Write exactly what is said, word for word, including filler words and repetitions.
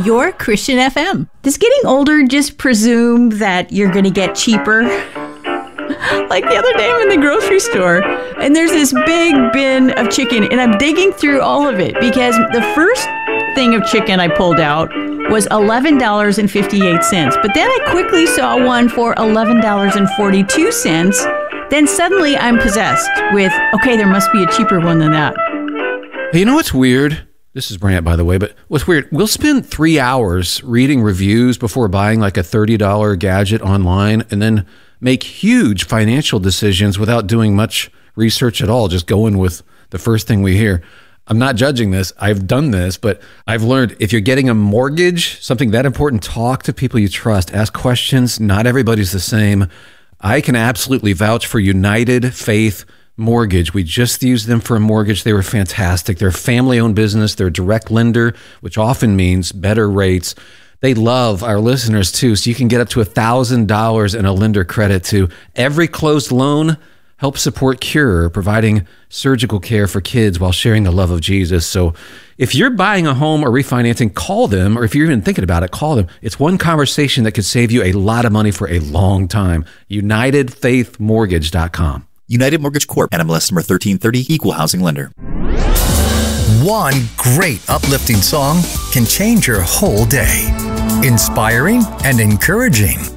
your Christian F M. Does getting older just presume that you're going to get cheaper? Like the other day, I'm in the grocery store, and there's this big bin of chicken, and I'm digging through all of it because the first thing of chicken I pulled out was eleven dollars and fifty-eight cents. But then I quickly saw one for eleven dollars and forty-two cents. Then suddenly I'm possessed with, okay, there must be a cheaper one than that. Hey, you know what's weird? This is Brant, by the way, but what's weird, we'll spend three hours reading reviews before buying like a thirty dollars gadget online and then make huge financial decisions without doing much research at all, just going with the first thing we hear. I'm not judging this. I've done this, but I've learned if you're getting a mortgage, something that important, talk to people you trust, ask questions. Not everybody's the same. I can absolutely vouch for United Faith Mortgage. We just used them for a mortgage. They were fantastic. They're a family-owned business. They're a direct lender, which often means better rates. They love our listeners too, so you can get up to one thousand dollars in a lender credit to every closed loan. Help support Cure, providing surgical care for kids while sharing the love of Jesus. So if you're buying a home or refinancing, call them, or if you're even thinking about it, call them. It's one conversation that could save you a lot of money for a long time. United Faith Mortgage dot com. United Mortgage Corp. N M L S number thirteen thirty, Equal Housing Lender. One great uplifting song can change your whole day. Inspiring and encouraging.